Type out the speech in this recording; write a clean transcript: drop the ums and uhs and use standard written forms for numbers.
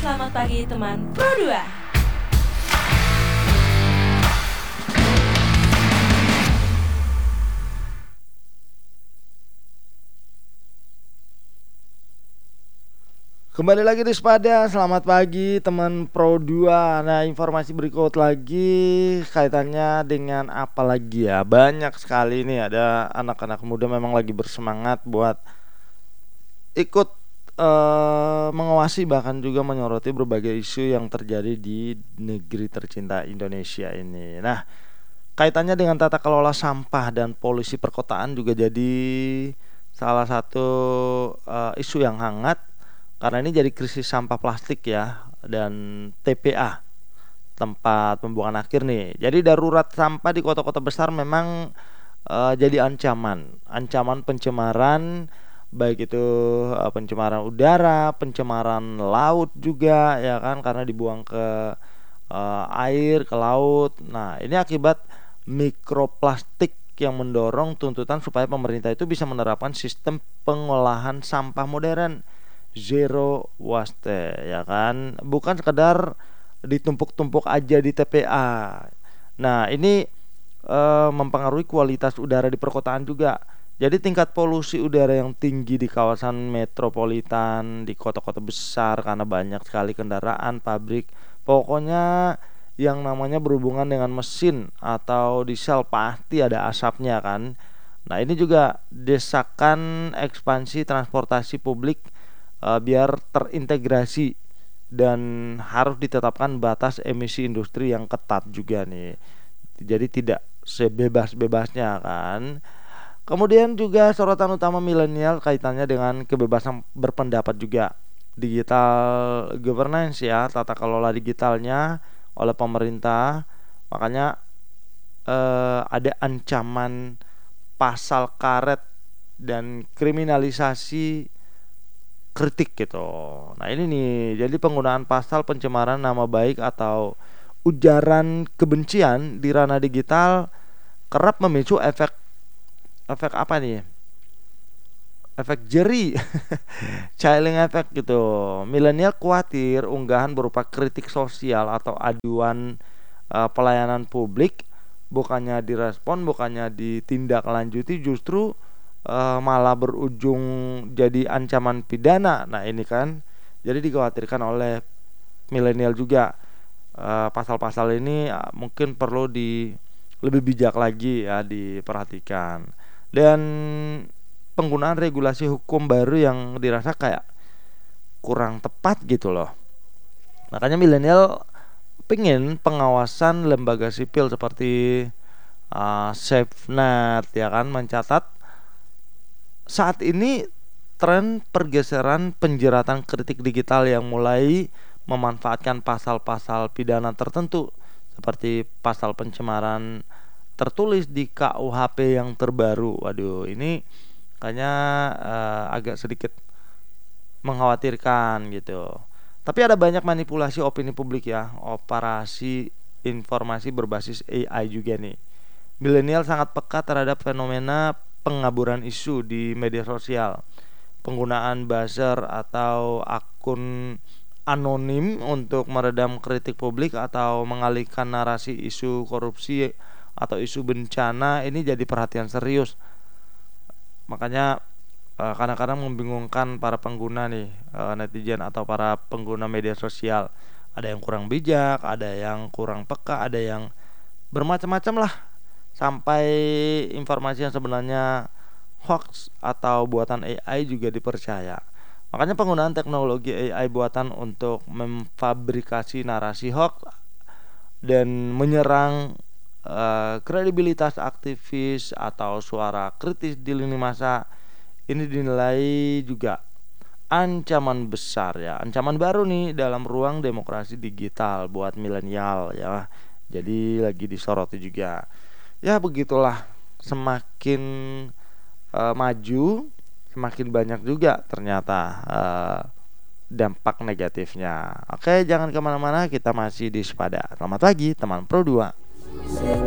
selamat pagi teman Pro 2. Kembali lagi di Sepada, selamat pagi teman Pro 2. Nah, informasi berikut lagi kaitannya dengan apa lagi ya? Banyak sekali nih, ada anak-anak muda memang lagi bersemangat buat ikut mengawasi bahkan juga menyoroti berbagai isu yang terjadi di negeri tercinta Indonesia ini. Nah, kaitannya dengan tata kelola sampah dan polusi perkotaan juga jadi salah satu isu yang hangat karena ini jadi krisis sampah plastik ya, dan TPA, tempat pembuangan akhir nih. Jadi darurat sampah di kota-kota besar memang jadi ancaman pencemaran, baik itu pencemaran udara, pencemaran laut juga ya kan, karena dibuang ke air, ke laut. Nah, ini akibat mikroplastik yang mendorong tuntutan supaya pemerintah itu bisa menerapkan sistem pengolahan sampah modern, zero waste ya kan, bukan sekedar ditumpuk-tumpuk aja di TPA. Nah, ini mempengaruhi kualitas udara di perkotaan juga. Jadi tingkat polusi udara yang tinggi di kawasan metropolitan, di kota-kota besar karena banyak sekali kendaraan, pabrik. Pokoknya yang namanya berhubungan dengan mesin atau diesel pasti ada asapnya kan. Nah, ini juga desakan ekspansi transportasi publik biar terintegrasi, dan harus ditetapkan batas emisi industri yang ketat juga nih. Jadi tidak sebebas-bebasnya kan. Kemudian juga sorotan utama milenial kaitannya dengan kebebasan berpendapat juga. Digital governance ya, tata kelola digitalnya oleh pemerintah. Makanya ada ancaman pasal karet dan kriminalisasi kritik gitu. Nah, ini nih, jadi penggunaan pasal pencemaran nama baik atau ujaran kebencian di ranah digital kerap memicu efek apa nih? Efek jeri, chilling effect gitu. Milenial khawatir unggahan berupa kritik sosial atau aduan pelayanan publik bukannya direspon, bukannya ditindaklanjuti, justru malah berujung jadi ancaman pidana. Nah, ini kan jadi dikhawatirkan oleh milenial juga. Pasal-pasal ini mungkin perlu lebih bijak lagi ya, diperhatikan. Dan penggunaan regulasi hukum baru yang dirasa kayak kurang tepat gitu loh. Makanya milenial pengen pengawasan lembaga sipil seperti SafeNet ya kan, mencatat saat ini tren pergeseran penjeratan kritik digital yang mulai memanfaatkan pasal-pasal pidana tertentu seperti pasal pencemaran tertulis di KUHP yang terbaru. Waduh, ini kayaknya agak sedikit mengkhawatirkan gitu. Tapi ada banyak manipulasi opini publik ya, operasi informasi berbasis AI juga nih. Milenial sangat peka terhadap fenomena pengaburan isu di media sosial. Penggunaan buzzer atau akun anonim untuk meredam kritik publik atau mengalihkan narasi isu korupsi atau isu bencana ini jadi perhatian serius. Makanya kadang-kadang membingungkan para pengguna nih, netizen atau para pengguna media sosial. Ada yang kurang bijak, ada yang kurang peka, ada yang bermacam-macam lah, sampai informasi yang sebenarnya hoax atau buatan AI juga dipercaya. Makanya penggunaan teknologi AI buatan untuk memfabrikasi narasi hoax dan menyerang kredibilitas aktivis atau suara kritis di lini masa ini dinilai juga ancaman besar ya, ancaman baru nih dalam ruang demokrasi digital buat milenial ya. Jadi lagi disoroti juga. Ya begitulah, semakin maju semakin banyak juga ternyata dampak negatifnya. Oke, jangan kemana-mana, kita masih di Sepada. Selamat pagi teman Pro 2.